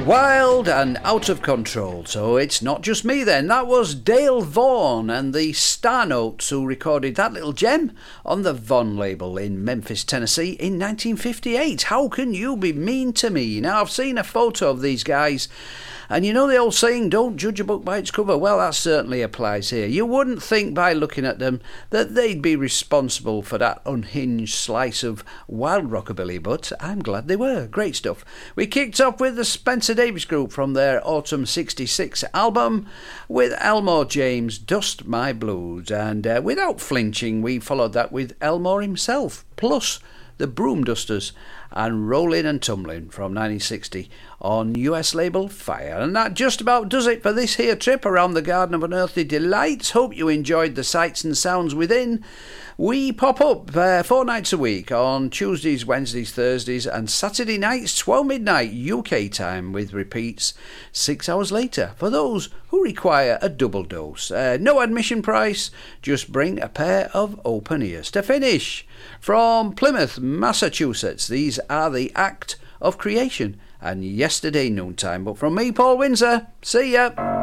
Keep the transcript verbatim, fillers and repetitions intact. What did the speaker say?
Wild and out of control, so it's not just me then. That was Dale Vaughan and the Star Notes who recorded that little gem on the Von label in Memphis, Tennessee in nineteen fifty-eight. How can you be mean to me? Now, I've seen a photo of these guys, and you know the old saying, don't judge a book by its cover? Well, that certainly applies here. You wouldn't think by looking at them that they'd be responsible for that unhinged slice of wild rockabilly, but I'm glad they were. Great stuff. We kicked off with the Spencer Davis Group from their Autumn sixty-six album with Elmore James' Dust My Blues, and uh, without flinching we followed that with Elmore himself, plus the Broom Dusters and Rollin' and Tumblin' from nineteen sixty on U S label Fire. And that just about does it for this here trip around the Garden of Unearthly Delights. Hope you enjoyed the sights and sounds within. We pop up uh, four nights a week on Tuesdays, Wednesdays, Thursdays and Saturday nights, twelve midnight U K time, with repeats six hours later for those who require a double dose. Uh, no admission price, just bring a pair of open ears. To finish, from Plymouth, Massachusetts, these are the Act of Creation and Yesterday Noontime. But from me, Paul Windsor, see ya.